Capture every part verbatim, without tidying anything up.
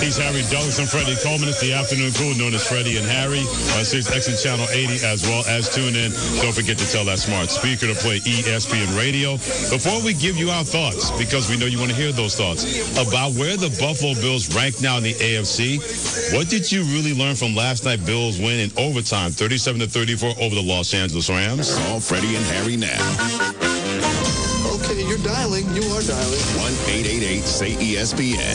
He's Harry Douglas and Freddie Coleman. It's the afternoon crew known as Freddie and Harry on Sirius X M Channel eighty, as well as tune in. Don't forget to tell that smart speaker to play E S P N Radio. Before we give you our thoughts, because we know you want to hear those thoughts, about where the Buffalo Bills rank now in the A F C, what did you really learn from last night's Bills win in overtime, thirty-seven to thirty-four over the Los Angeles Rams? Call Freddie and Harry now. Okay, you're dialing. You are dialing. one eight eight eight say E S P N.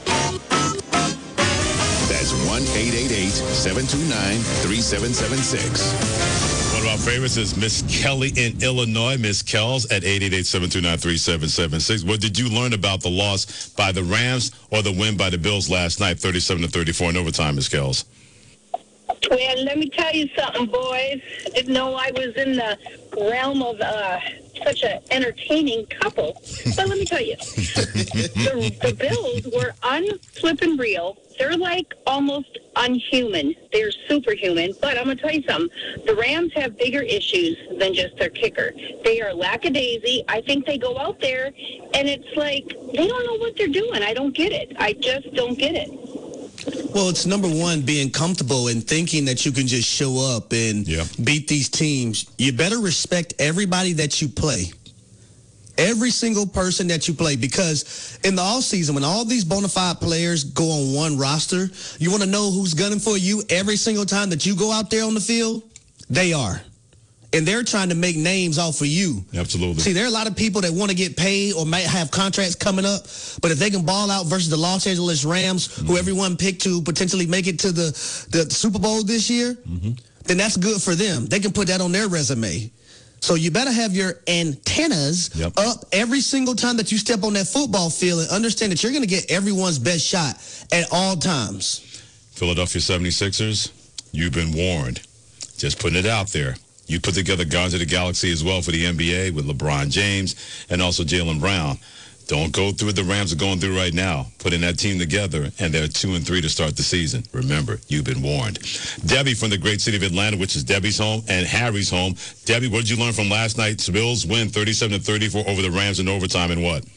That's one eight eight eight seven two nine three seven seven six. One of our favorites is Miss Kelly in Illinois. Miss Kells at eight eight eight seven two nine three seven seven six. What did you learn about the loss by the Rams or the win by the Bills last night, thirty-seven to thirty-four in overtime, Miss Kells? Well, let me tell you something, boys. Didn't know I was in the realm of uh, such an entertaining couple. But let me tell you, the, the Bills were unflippin' real. They're like almost unhuman. They're superhuman. But I'm going to tell you something. The Rams have bigger issues than just their kicker. They are lackadaisy. I think they go out there, and it's like they don't know what they're doing. I don't get it. I just don't get it. Well, it's number one, being comfortable and thinking that you can just show up and yeah. beat these teams. You better respect everybody that you play. Every single person that you play, because in the offseason, when all these bona fide players go on one roster, you want to know who's gunning for you every single time that you go out there on the field? They are. And they're trying to make names off of you. Absolutely. See, there are a lot of people that want to get paid or might have contracts coming up, but if they can ball out versus the Los Angeles Rams, mm-hmm. who everyone picked to potentially make it to the, the Super Bowl this year, mm-hmm. then that's good for them. They can put that on their resume. So you better have your antennas yep. up every single time that you step on that football field and understand that you're going to get everyone's best shot at all times. Philadelphia seventy-sixers, you've been warned. Just putting it out there. You put together Guardians of the Galaxy as well for the N B A with LeBron James and also Jaylen Brown. Don't go through what the Rams are going through right now. Putting that team together, and they're two and three to start the season. Remember, you've been warned. Debbie from the great city of Atlanta, which is Debbie's home and Harry's home. Debbie, what did you learn from last night's Bills win, thirty-seven to thirty-four over the Rams in overtime, and what?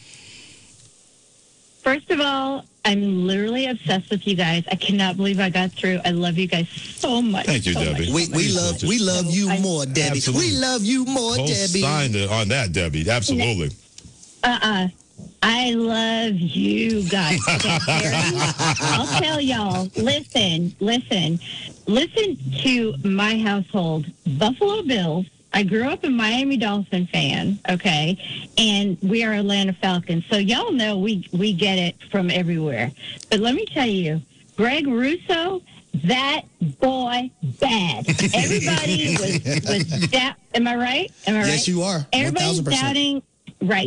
First of all, I'm literally obsessed with you guys. I cannot believe I got through. I love you guys so much. Thank you, so Debbie. Much, we so we much. love we love you more, Debbie. Absolutely. We love you more, Debbie. Co-signed on that, Debbie. Absolutely. Uh-uh. I love you guys. Okay, Harry, I'll tell y'all, listen, listen. Listen to my household. Buffalo Bills. I grew up a Miami Dolphin fan, okay, and we are Atlanta Falcons. So y'all know we, we get it from everywhere. But let me tell you, Greg Russo, that boy bad. Everybody was, was doubt. Am I right? Am I right? Yes, you are. Everybody's one thousand percent. doubting, right?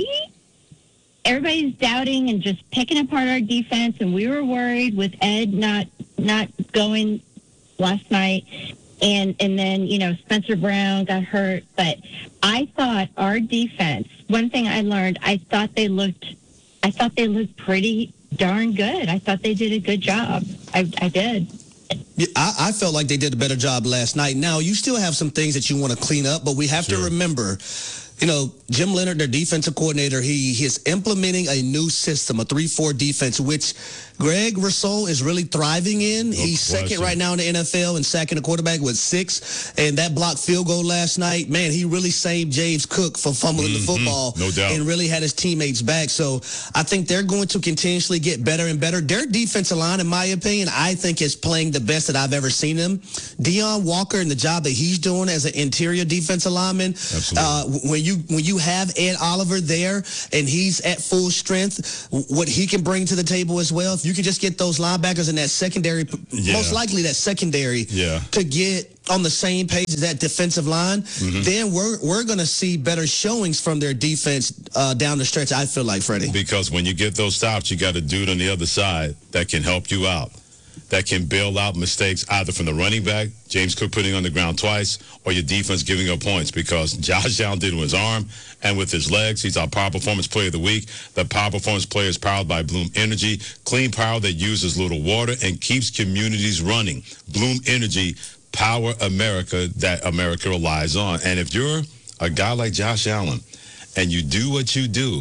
Everybody's doubting and just picking apart our defense, and we were worried with Ed not not going last night. And and then, you know, Spencer Brown got hurt. But I thought our defense, one thing I learned, I thought they looked, I thought they looked pretty darn good. I thought they did a good job. I, I did. Yeah, I, I felt like they did a better job last night. Now, you still have some things that you want to clean up, but we have Sure. to remember, you know, Jim Leonard, their defensive coordinator, he, he is implementing a new system, a three four defense, which Greg Rousseau is really thriving in. No He's question. second right now in the N F L and sacking a quarterback with six. And that blocked field goal last night, man, he really saved James Cook from fumbling Mm-hmm. the football. No doubt. And really had his teammates back. So I think they're going to continuously get better and better. Their defensive line, in my opinion, I think is playing the best that I've ever seen them. Deion Walker and the job that he's doing as an interior defensive lineman. Absolutely. Uh, when you when you have Ed Oliver there and he's at full strength, what he can bring to the table as well. If you can just get those linebackers in that secondary, Yeah. most likely that secondary, Yeah. to get on the same page as that defensive line, Mm-hmm. then we're we're going to see better showings from their defense uh, down the stretch, I feel like, Freddie. Because when you get those stops, you got a dude on the other side that can help you out, that can bail out mistakes either from the running back, James Cook putting on the ground twice, or your defense giving up points, because Josh Allen did it with his arm and with his legs. He's our Power Performance Player of the Week. The Power Performance Player is powered by Bloom Energy, clean power that uses little water and keeps communities running. Bloom Energy, power America that America relies on. And if you're a guy like Josh Allen and you do what you do,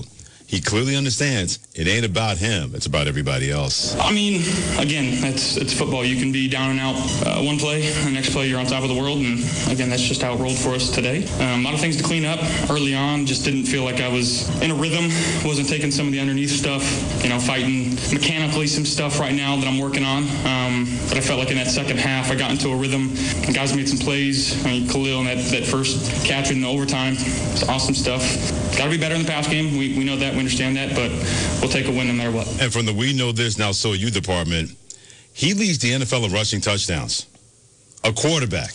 he clearly understands it ain't about him. It's about everybody else. I mean, again, it's it's football. You can be down and out uh, one play, and the next play you're on top of the world. And again, that's just how it rolled for us today. Um, a lot of things to clean up early on. Just didn't feel like I was in a rhythm. Wasn't taking some of the underneath stuff. You know, fighting mechanically some stuff right now that I'm working on. Um, but I felt like in that second half, I got into a rhythm. And guys made some plays. I mean, Khalil and that, that first catch in the overtime. It's awesome stuff. Got to be better in the pass game. We we know that. We understand that. But we'll take a win no matter what. And from the We Know This Now So You department, he leads the N F L in rushing touchdowns. A quarterback,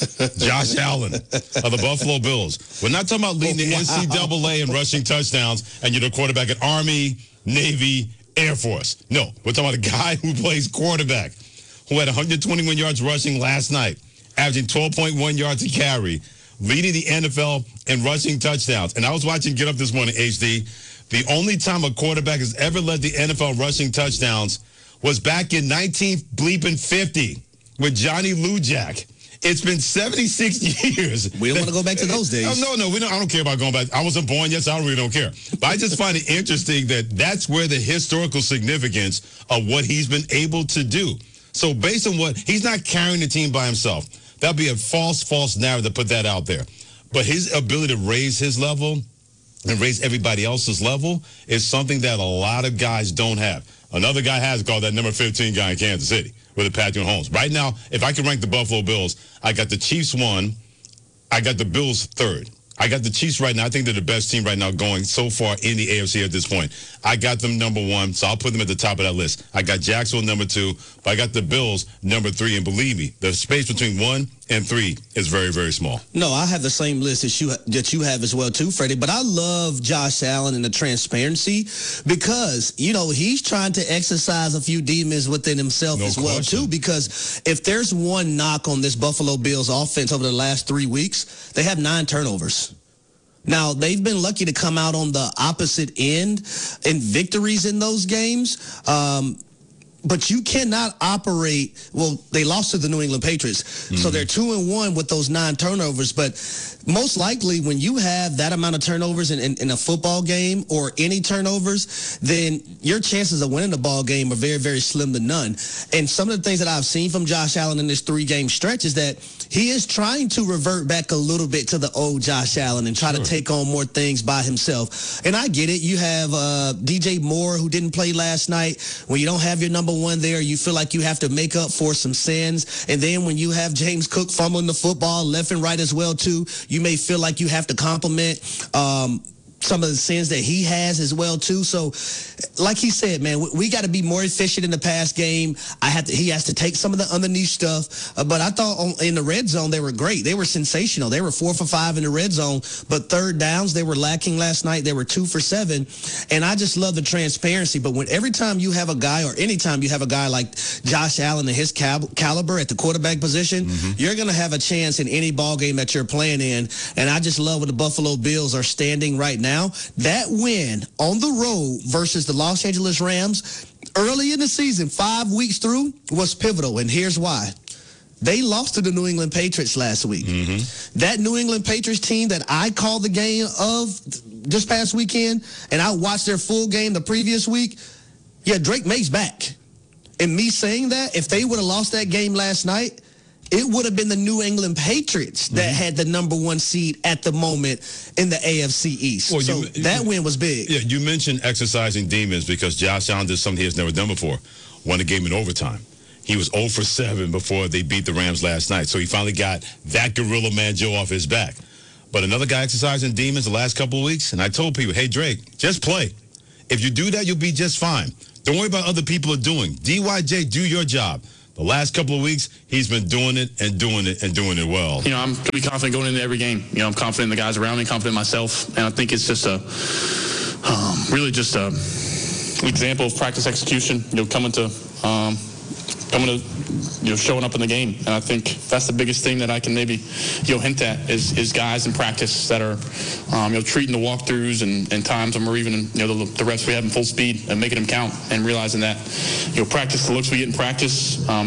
Josh Allen of the Buffalo Bills. We're not talking about leading the Wow. N C double A in rushing touchdowns and you're the quarterback at Army, Navy, Air Force. No, we're talking about a guy who plays quarterback, who had one hundred twenty-one yards rushing last night, averaging twelve point one yards a carry, leading the N F L in rushing touchdowns. And I was watching Get Up this morning, H D. The only time a quarterback has ever led the N F L rushing touchdowns was back in nineteen bleeping fifty with Johnny Lujak. It's been seventy-six years. We don't want to go back to those days. Oh, no, no, we don't, I don't care about going back. I wasn't born yet, so I really don't care. But I just find it interesting that that's where the historical significance of what he's been able to do. So based on what, he's not carrying the team by himself. That'd be a false, false narrative to put that out there. But his ability to raise his level and raise everybody else's level is something that a lot of guys don't have. Another guy has called that number fifteen guy in Kansas City with Patrick Mahomes. Right now, if I can rank the Buffalo Bills, I got the Chiefs one, I got the Bills third. I got the Chiefs right now. I think they're the best team right now going so far in the A F C at this point. I got them number one, so I'll put them at the top of that list. I got Jacksonville number two, but I got the Bills number three. And believe me, the space between one and three is very, very small. No, I have the same list as you that you have as well too, Freddie. But I love Josh Allen and the transparency because you know he's trying to exercise a few demons within himself No as well question. too. Because if there's one knock on this Buffalo Bills offense over the last three weeks, they have nine turnovers. Now, they've been lucky to come out on the opposite end in victories in those games. Um, but you cannot operate. Well, they lost to the New England Patriots, mm-hmm. so they're two and one with those nine turnovers. But most likely, when you have that amount of turnovers in, in, in a football game or any turnovers, then your chances of winning the ball game are very, very slim to none. And some of the things that I've seen from Josh Allen in this three-game stretch is that he is trying to revert back a little bit to the old Josh Allen and try sure. to take on more things by himself. And I get it. You have uh, D J Moore, who didn't play last night. When you don't have your number one there, you feel like you have to make up for some sins. And then when you have James Cook fumbling the football left and right as well, too, you may feel like you have to compliment um, some of the sins that he has as well, too. So, like he said, man, we, we got to be more efficient in the pass game. I have to, he has to take some of the underneath stuff. Uh, but I thought on, in the red zone, they were great. They were sensational. They were four for five in the red zone. But third downs, they were lacking last night. They were two for seven. And I just love the transparency. But when every time you have a guy or anytime you have a guy like Josh Allen and his cal- caliber at the quarterback position, mm-hmm. you're going to have a chance in any ball game that you're playing in. And I just love where the Buffalo Bills are standing right now. Now, that win on the road versus the Los Angeles Rams early in the season, five weeks through, was pivotal. And here's why. They lost to the New England Patriots last week. Mm-hmm. That New England Patriots team that I called the game of this past weekend, and I watched their full game the previous week, yeah, Drake May's back. And me saying that, if they would have lost that game last night, it would have been the New England Patriots that mm-hmm. had the number one seed at the moment in the A F C East. Well, so you, that you, win was big. Yeah, you mentioned exercising demons because Josh Allen did something he has never done before. Won a game in overtime. He was zero for seven before they beat the Rams last night. So he finally got that Gorilla Man Joe off his back. But another guy exercising demons the last couple of weeks, and I told people, hey, Drake, just play. If you do that, you'll be just fine. Don't worry about what other people are doing. D Y J, do your job. The last couple of weeks, he's been doing it and doing it and doing it well. You know, I'm pretty confident going into every game. You know, I'm confident in the guys around me, confident in myself. And I think it's just a, um, really just a example of practice execution, you know, coming to, um, coming to, you know, showing up in the game. And I think that's the biggest thing that I can maybe, you know, hint at is, is guys in practice that are, um, you know, treating the walkthroughs and, and times them or even, you know, the, the reps we have in full speed and making them count and realizing that, you know, practice the looks we get in practice, um,